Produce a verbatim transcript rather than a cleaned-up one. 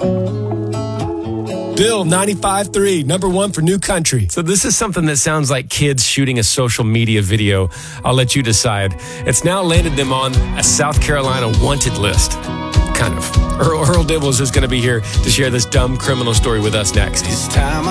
Bill, ninety-five point three, number one for New Country. So this is something that sounds like kids shooting a social media video. I'll let you decide. It's now landed them on a South Carolina wanted list. Kind of. Earl, Earl Dibbles is going to be here to share this dumb criminal story with us next. This time